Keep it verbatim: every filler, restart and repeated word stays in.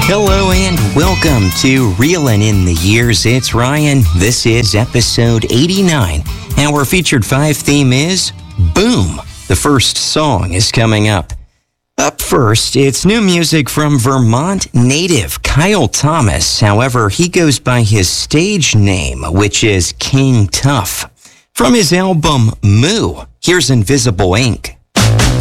Hello and welcome to Reelin' in the Years. It's Ryan. This is episode eighty-nine. Our featured five theme is Boom. The first song is coming up. Up first, it's new music from Vermont native Kyle Thomas. However, he goes by his stage name, which is King Tough. From his album Moo, here's Invisible Ink.